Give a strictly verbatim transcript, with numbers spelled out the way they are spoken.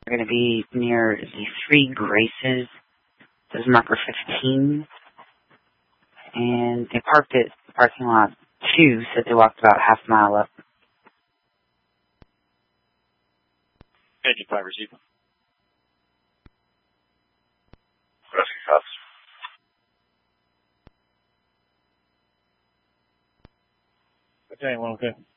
We're going to be near the Three Graces. This is marker fifteen. And they parked at parking lot two, said they walked about half a mile up. Engine five, receive. Rescue cops. Okay, well, okay.